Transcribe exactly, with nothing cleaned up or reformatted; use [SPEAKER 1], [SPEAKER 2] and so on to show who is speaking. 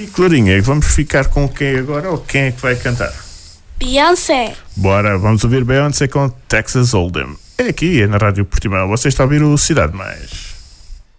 [SPEAKER 1] E Clarinha, vamos ficar com quem agora ou quem é que vai cantar?
[SPEAKER 2] Beyoncé.
[SPEAKER 1] Bora, vamos ouvir Beyoncé com Texas Hold'em. É aqui, é na Rádio Portimão. Você está a ouvir o Cidade Mais.